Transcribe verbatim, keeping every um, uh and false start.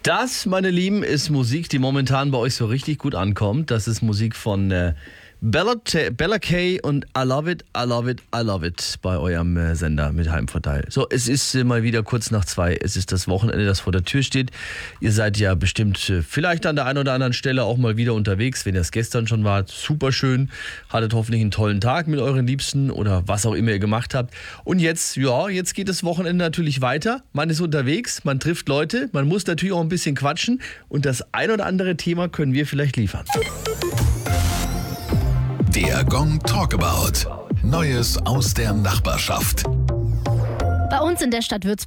Das, meine Lieben, ist Musik, die momentan bei euch so richtig gut ankommt. Das ist Musik von äh, Bella, T- Bella Kay und I Love It, I Love It, I Love It bei eurem äh, Sender mit Heimvorteil. So, es ist äh, mal wieder kurz nach zwei. Es ist das Wochenende, das vor der Tür steht. Ihr seid ja bestimmt äh, vielleicht an der einen oder anderen Stelle auch mal wieder unterwegs, wenn ihr es gestern schon wart. Super schön. Hattet hoffentlich einen tollen Tag mit euren Liebsten oder was auch immer ihr gemacht habt. Und jetzt, ja, jetzt geht das Wochenende natürlich weiter. Man ist unterwegs, man trifft Leute, man muss natürlich auch ein bisschen quatschen. Und das ein oder andere Thema können wir vielleicht liefern. Der Gong Talkabout. Neues aus der Nachbarschaft. Bei uns in der Stadt Würzburg